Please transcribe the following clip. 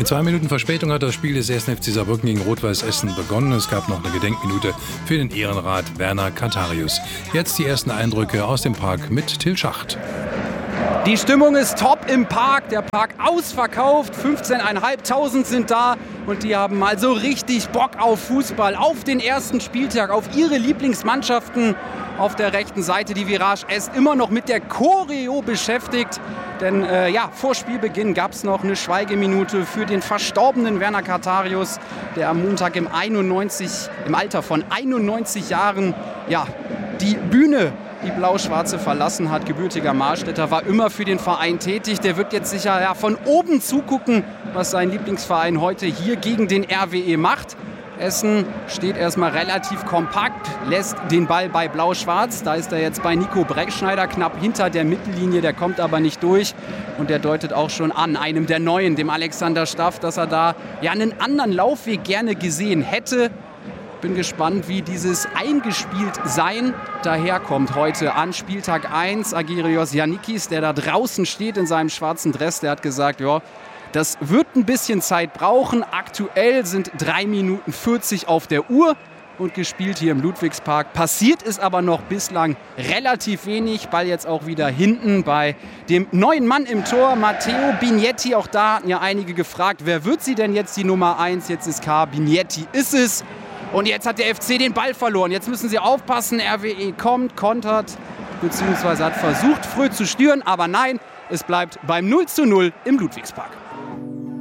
Mit 2 Minuten Verspätung hat das Spiel des 1. FC Saarbrücken gegen Rot-Weiß Essen begonnen. Es gab noch eine Gedenkminute für den Ehrenrat Werner Katharius. Jetzt die ersten Eindrücke aus dem Park mit Till Schacht. Die Stimmung ist top im Park, der Park ausverkauft, 15.500 sind da und die haben mal so richtig Bock auf Fußball, auf den ersten Spieltag, auf ihre Lieblingsmannschaften. Auf der rechten Seite die Virage S immer noch mit der Choreo beschäftigt, denn vor Spielbeginn gab es noch eine Schweigeminute für den verstorbenen Werner Katharius, der am Montag im Alter von 91 Jahren die Bühne, die Blau-Schwarze, verlassen hat. Gebürtiger Marstädter, war immer für den Verein tätig. Der wird jetzt sicher von oben zugucken, was sein Lieblingsverein heute hier gegen den RWE macht. Essen steht erstmal relativ kompakt, lässt den Ball bei Blau-Schwarz. Da ist er jetzt bei Nico Breckschneider knapp hinter der Mittellinie, der kommt aber nicht durch. Und der deutet auch schon an, einem der Neuen, dem Alexander Staff, dass er da einen anderen Laufweg gerne gesehen hätte. Bin gespannt, wie dieses Eingespielt-Sein daherkommt heute an Spieltag 1. Agirios Yannikis, der da draußen steht in seinem schwarzen Dress, der hat gesagt, das wird ein bisschen Zeit brauchen. Aktuell sind 3 Minuten 40 auf der Uhr und gespielt hier im Ludwigspark. Passiert ist aber noch bislang relativ wenig. Ball jetzt auch wieder hinten bei dem neuen Mann im Tor, Matteo Bignetti. Auch da hatten ja einige gefragt, wer wird sie denn jetzt die Nummer 1? Jetzt ist Bignetti ist es. Und jetzt hat der FC den Ball verloren. Jetzt müssen sie aufpassen. RWE kommt, kontert, beziehungsweise hat versucht, früh zu stören. Aber nein, es bleibt beim 0:0 im Ludwigspark.